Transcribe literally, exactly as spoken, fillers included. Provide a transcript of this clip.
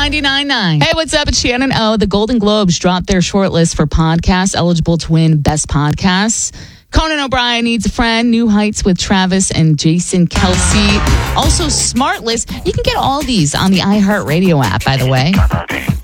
ninety-nine point nine. Hey, what's up? It's Shannon O. The Golden Globes dropped their shortlist for podcasts eligible to win Best Podcasts. Conan O'Brien Needs a Friend, New Heights with Travis and Jason Kelsey. Also, Smartlist. You can get all these on the iHeartRadio app, by the way.